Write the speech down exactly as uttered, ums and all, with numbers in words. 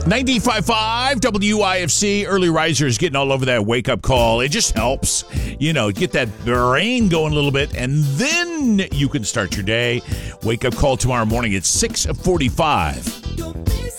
ninety-five point five W I F C, early risers getting all over that wake-up call. It just helps, you know, get that brain going a little bit, and then you can start your day. Wake-up call tomorrow morning at six forty-five.